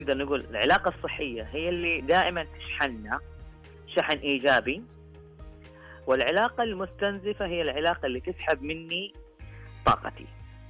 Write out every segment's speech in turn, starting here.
نقدر نقول العلاقة الصحية هي اللي دائما تشحننا شحن إيجابي، والعلاقة المستنزفة هي العلاقة اللي تسحب مني طاقتي.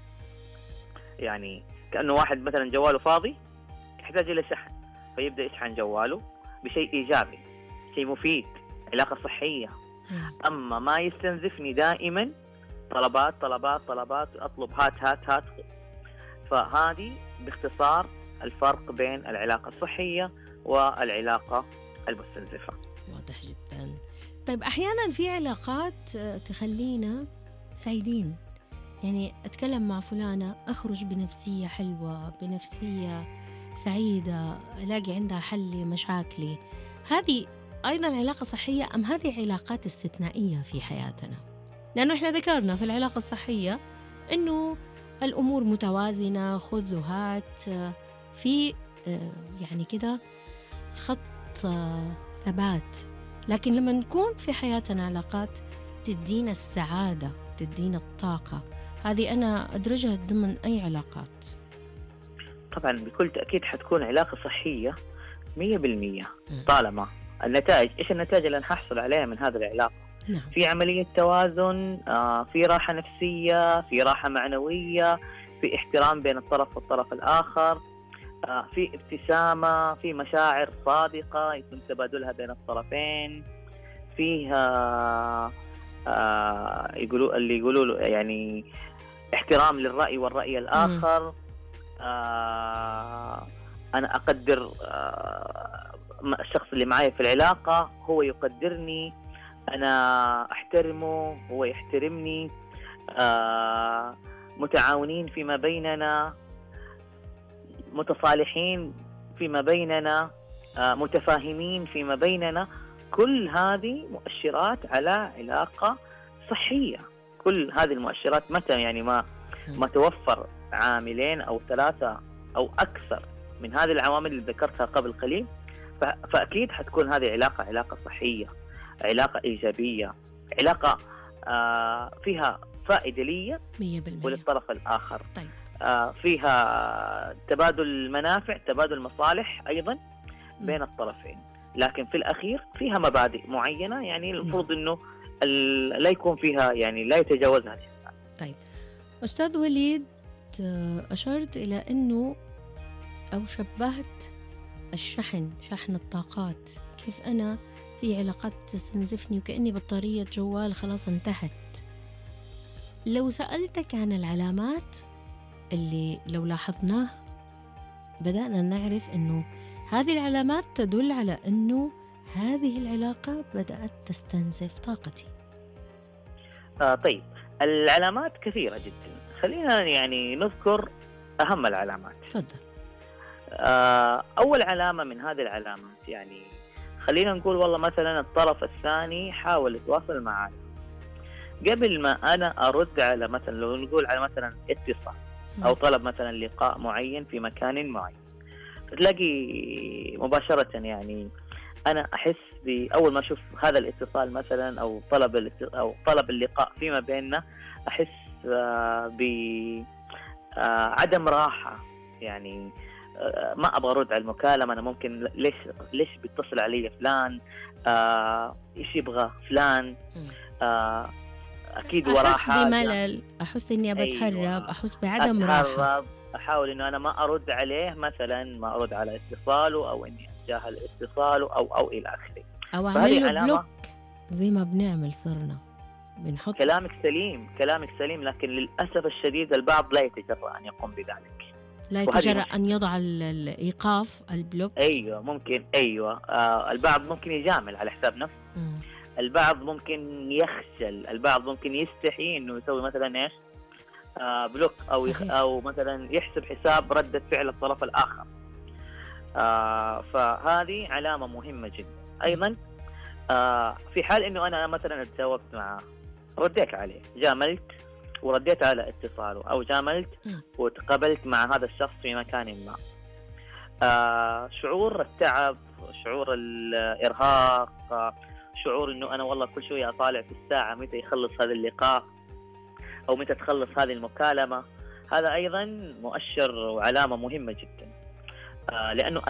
يعني كأنه واحد مثلا جواله فاضي يحتاج إلى شحن، فيبدأ يشحن جواله بشيء إيجابي، شيء مفيد، علاقة صحية. أما ما يستنزفني دائما طلبات طلبات طلبات، أطلب هات هات هات. فهذه باختصار الفرق بين العلاقة الصحية والعلاقة المستنزفة. واضح جدا. طيب أحيانا في علاقات تخلينا سعيدين، يعني أتكلم مع فلانة أخرج بنفسية حلوة، بنفسية سعيدة، ألاقي عندها حل لمشاكلي. هذه أيضا علاقة صحية أم هذه علاقات استثنائية في حياتنا؟ لأنه إحنا ذكرنا في العلاقة الصحية إنه الأمور متوازنة، خذ وهات، في يعني كده خط ثبات. لكن لما نكون في حياتنا علاقات تدينا السعادة، تدينا الطاقة، هذه أنا أدرجها ضمن أي علاقات؟ طبعا بكل تأكيد حتكون علاقة صحية 100%، طالما النتائج، إيش النتائج اللي نحصل عليها من هذه العلاقة؟ نعم. في عملية توازن، في راحة نفسية، في راحة معنوية، في احترام بين الطرف والطرف الآخر، في ابتسامة، في مشاعر صادقة يتم تبادلها بين الطرفين، فيها اللي يقولوا له يعني احترام للرأي والرأي الآخر. أنا أقدر الشخص اللي معي في العلاقة، هو يقدرني، أنا أحترمه، هو يحترمني، متعاونين فيما بيننا، متصالحين فيما بيننا، متفاهمين فيما بيننا. كل هذه مؤشرات على علاقة صحية. كل هذه المؤشرات متى يعني ما توفر عاملين أو ثلاثة أو أكثر من هذه العوامل اللي ذكرتها قبل قليل، فأكيد حتكون هذه علاقة صحية، علاقة إيجابية، علاقة فيها فائدة لي 100% وللطرف الآخر. طيب. فيها تبادل منافع، تبادل مصالح أيضا بين الطرفين، لكن في الأخير فيها مبادئ معينة، يعني المفروض أنه لا يكون فيها، يعني لا يتجاوزها الإنسان. طيب أستاذ وليد، أشرت إلى أنه أو شبهت شحن الطاقات، كيف أنا في علاقات تستنزفني وكأني بطارية جوال خلاص انتهت. لو سألتك عن العلامات اللي لو لاحظناها بدأنا نعرف أنه هذه العلامات تدل على أنه هذه العلاقة بدأت تستنزف طاقتي. طيب العلامات كثيرة جدا، خلينا يعني نذكر أهم العلامات. تفضل. أول علامة من هذه العلامات، يعني خلينا نقول والله مثلا الطرف الثاني حاول يتواصل معي قبل ما أنا أرد على، مثلا لو نقول على مثلا اتصال أو طلب مثلا لقاء معين في مكان معين، تلاقي مباشرة يعني أنا أحس بأول ما أشوف هذا الاتصال مثلا أو طلب اللقاء فيما بيننا، أحس بعدم راحة. يعني ما أبغى أرد على المكالمة، أنا ممكن ليش بيتصل علي فلان، إيش يبغى فلان، أكيد وراه حاجة. أحس بملل، أحس إني بتهرب. أيوة. أحس بعدم راحة، أحاول إنه أنا ما أرد عليه، مثلا ما أرد على اتصاله، أو إني أتجاهل اتصاله أو إلى آخره، أو أعمل له بلوك زي ما بنعمل صرنا بنحط. كلامك سليم، لكن للأسف الشديد البعض لا يتجرأ أن يقوم بذلك، لا يتجرأ أن يضع الإيقاف، البلوك. أيوة ممكن، البعض ممكن يجامل على حساب نفسه، البعض ممكن يخجل، البعض ممكن يستحي إنه يسوي مثلا إيش بلوك أو مثلا يحسب حساب ردة فعل الطرف الآخر. فهذه علامة مهمة جدا. أيضا في حال إنه أنا مثلا تجاوبت معه، رديت عليه، جاملت ورديت على اتصاله، أو جاملت وتقابلت مع هذا الشخص في مكان ما، شعور التعب، شعور الإرهاق، شعور إنه أنا والله كل شوية أطالع في الساعة متى يخلص هذا اللقاء أو متى تخلص هذه المكالمة، هذا أيضا مؤشر وعلامة مهمة جدا. لأنه